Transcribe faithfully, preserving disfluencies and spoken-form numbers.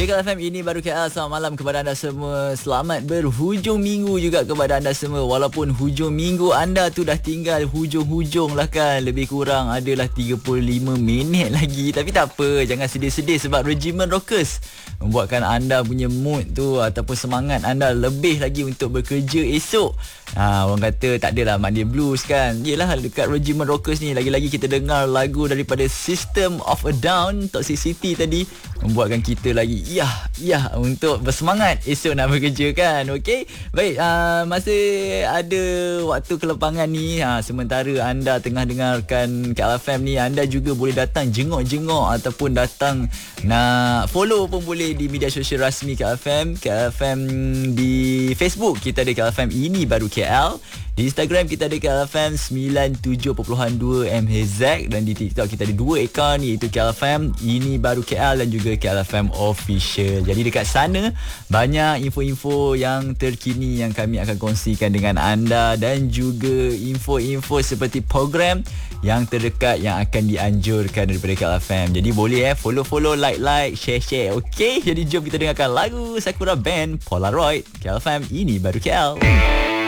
Ya, K L F M, ini baru K L. Selamat malam kepada anda semua. Selamat berhujung minggu juga kepada anda semua. Walaupun hujung minggu anda tu dah tinggal hujung-hujung lah kan. Lebih kurang adalah tiga puluh lima minit lagi. Tapi tak apa, jangan sedih-sedih sebab Regimen Rockers membuatkan anda punya mood tu ataupun semangat anda lebih lagi untuk bekerja esok. Ha, orang kata tak adalah Monday Blues kan. Yelah, dekat Regimen Rockers ni lagi-lagi kita dengar lagu daripada System of a Down, Toxic City tadi, membuatkan kita lagi ya, ya untuk bersemangat esok nak bekerja kan. Okey. Baik, uh, masih ada waktu kelepangan ni. Ha, sementara anda tengah dengarkan K L F M ni, anda juga boleh datang jenguk-jenguk ataupun datang nak follow pun boleh di media sosial rasmi K L F M. K L F M di Facebook kita ada K L F M ini baru K L. Di Instagram kita ada K L F M sembilan puluh tujuh perpuluhan dua M H Z, dan di TikTok kita ada dua akaun, iaitu K L F M ini baru K L dan juga K L F M Official. Jadi dekat sana banyak info-info yang terkini yang kami akan kongsikan dengan anda, dan juga info-info seperti program yang terdekat yang akan dianjurkan daripada K L F M. Jadi boleh eh follow-follow, like-like, share-share. Okey, jadi jom kita dengarkan lagu Sakura Band Polaroid. K L F M ini baru K L.